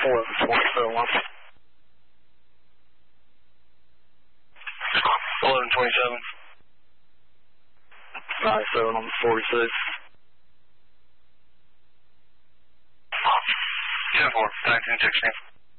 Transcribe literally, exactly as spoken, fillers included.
eleven twenty-seven one. eleven twenty-seven. ninety-seven on the forty-six. ten four, nineteen sixteen.